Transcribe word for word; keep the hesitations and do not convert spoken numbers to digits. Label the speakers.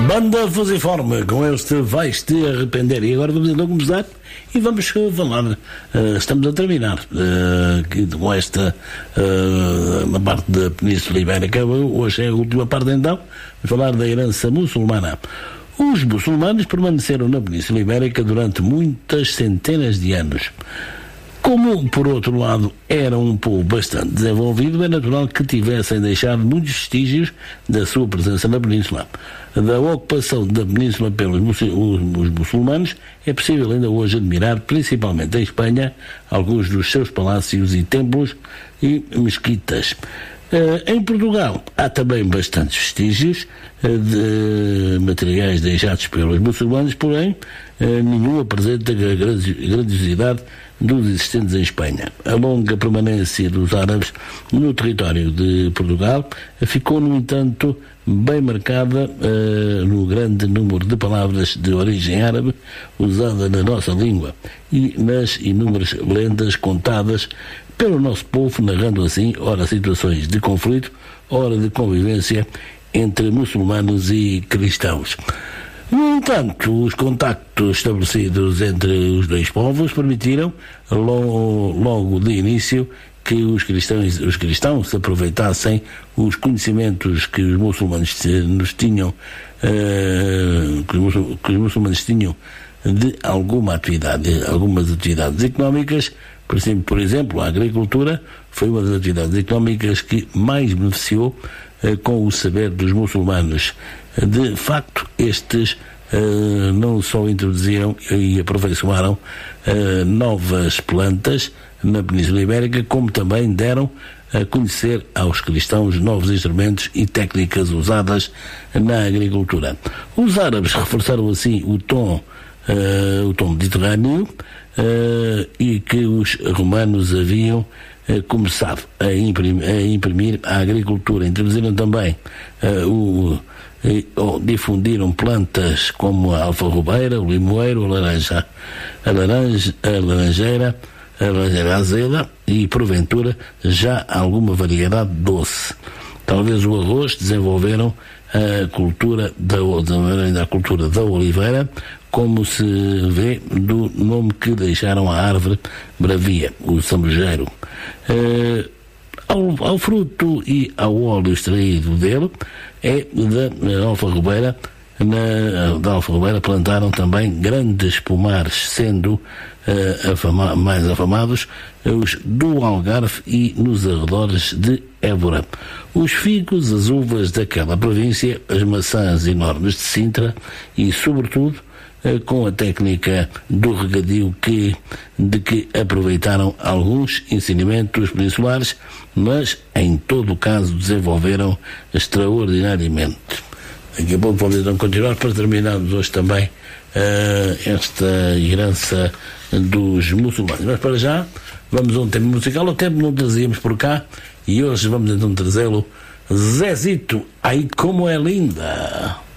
Speaker 1: Banda Fusiforme, com este vais-te arrepender. E agora vamos então começar e vamos falar, uh, estamos a terminar uh, com esta uh, uma parte da Península Ibérica. Hoje é a última parte então, vamos falar da herança muçulmana. Os muçulmanos permaneceram na Península Ibérica durante muitas centenas de anos. Como, por outro lado, era um povo bastante desenvolvido, é natural que tivessem deixado muitos vestígios da sua presença na Península. Da ocupação da Península pelos muçulmanos, é possível ainda hoje admirar, principalmente em Espanha, alguns dos seus palácios e templos e mesquitas. Uh, em Portugal há também bastantes vestígios uh, de materiais deixados pelos muçulmanos, porém uh, nenhum apresenta a grandiosidade dos existentes em Espanha. A longa permanência dos árabes no território de Portugal ficou, no entanto, bem marcada uh, no grande número de palavras de origem árabe usada na nossa língua e nas inúmeras lendas contadas pelo nosso povo, narrando assim, ora situações de conflito, ora de convivência entre muçulmanos e cristãos. No entanto, os contactos estabelecidos entre os dois povos permitiram, logo, logo de início, que os cristãos, os cristãos aproveitassem os conhecimentos que os muçulmanos nos tinham, uh, que, os, que os muçulmanos tinham de alguma atividade, algumas atividades económicas. Por exemplo, por exemplo, a agricultura foi uma das atividades económicas que mais beneficiou uh, com o saber dos muçulmanos. De facto, estes uh, não só introduziram e aperfeiçoaram uh, novas plantas na Península Ibérica, como também deram a conhecer aos cristãos novos instrumentos e técnicas usadas na agricultura. Os árabes reforçaram assim o tom, uh, o tom mediterrâneo, uh, e que os romanos haviam uh, começado a imprimir, a imprimir a agricultura. Introduziram também uh, o ou difundiram plantas como a alfarrobeira, o limoeiro, a laranja, a laranja, a laranjeira, a laranjeira azeda e, porventura, já alguma variedade doce. Talvez o arroz. Desenvolveram a cultura da, a cultura da oliveira, como se vê do nome que deixaram à árvore bravia, o sambujeiro. Uh, Ao, ao fruto e ao óleo extraído dele, é da alfarrobeira, na, da alfarrobeira plantaram também grandes pomares, sendo uh, afama, mais afamados os do Algarve e nos arredores de Évora. Os figos, as uvas daquela província, as maçãs enormes de Sintra e, sobretudo, com a técnica do regadio que, de que aproveitaram alguns ensinamentos peninsulares, mas em todo o caso desenvolveram extraordinariamente. Daqui a pouco vamos então continuar para terminarmos hoje também uh, esta herança dos muçulmanos. Mas para já vamos a um tema musical. O tempo não trazíamos por cá e hoje vamos então trazê-lo. Zezito, ai como é linda!